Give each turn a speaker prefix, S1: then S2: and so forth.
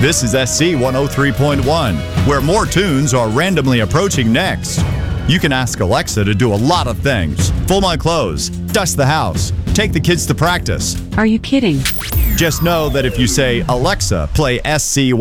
S1: This is SC 103.1, where more tunes are randomly approaching next. You can ask Alexa to do a lot of things. Fold my clothes, dust the house, take the kids to practice.
S2: Are you kidding?
S1: Just know that if you say, Alexa, play SC